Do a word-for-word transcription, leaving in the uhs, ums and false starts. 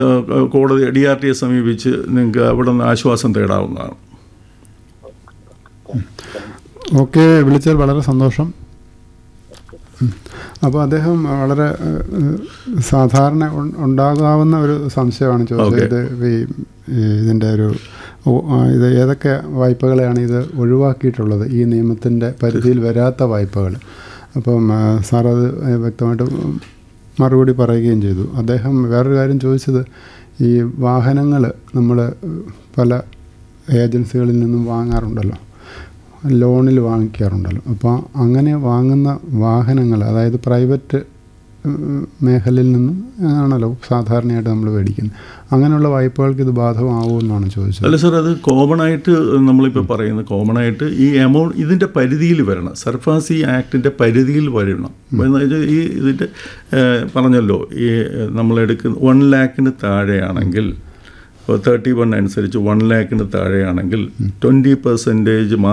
കോടതി D R ടിയെ സമീപിച്ച് നിങ്ങൾക്ക് അവിടെ നിന്ന് ആശ്വാസം തേടാവുന്നതാണ്. ഓക്കെ, വിളിച്ചാൽ വളരെ സന്തോഷം. അപ്പോൾ അദ്ദേഹം വളരെ സാധാരണ ഉണ്ടാകാവുന്ന ഒരു സംശയമാണ് ചോദിച്ചത്. ഇത് ഈ ഇതിൻ്റെ ഒരു ഇത് ഏതൊക്കെ വായ്പകളെയാണ് ഇത് ഒഴിവാക്കിയിട്ടുള്ളത്, ഈ നിയമത്തിൻ്റെ പരിധിയിൽ വരാത്ത വായ്പകൾ. അപ്പം സാർ അത് വ്യക്തമായിട്ട് മറുപടി പറയുകയും ചെയ്തു. അദ്ദേഹം വേറൊരു കാര്യം ചോദിച്ചത്, ഈ വാഹനങ്ങൾ നമ്മൾ പല ഏജൻസികളിൽ നിന്നും വാങ്ങാറുണ്ടല്ലോ, ലോണിൽ വാങ്ങിക്കാറുണ്ടല്ലോ. അപ്പോൾ അങ്ങനെ വാങ്ങുന്ന വാഹനങ്ങൾ, അതായത് പ്രൈവറ്റ് മേഖലയിൽ നിന്നും ആണല്ലോ സാധാരണയായിട്ട് നമ്മൾ മേടിക്കുന്നത്, അങ്ങനെയുള്ള വായ്പകൾക്ക് ഇത് ബാധകമാവുമെന്നാണ് ചോദിച്ചത്. അല്ല സാർ, അത് കോമൺ ആയിട്ട് നമ്മളിപ്പോൾ പറയുന്നത് കോമൺ ആയിട്ട് ഈ എമൗണ്ട് ഇതിൻ്റെ പരിധിയിൽ വരണം. സർഫാസി ആക്ടിൻ്റെ പരിധിയിൽ വരണം. ഈ ഇതിൻ്റെ പറഞ്ഞല്ലോ, ഈ നമ്മളെടുക്കുന്ന വൺ ലാക്കിന് താഴെയാണെങ്കിൽ, തേർട്ടി വൺ അനുസരിച്ച് വൺ ലാക്കിന് താഴെയാണെങ്കിൽ ട്വൻറ്റി പെർസെൻറ്റേജ്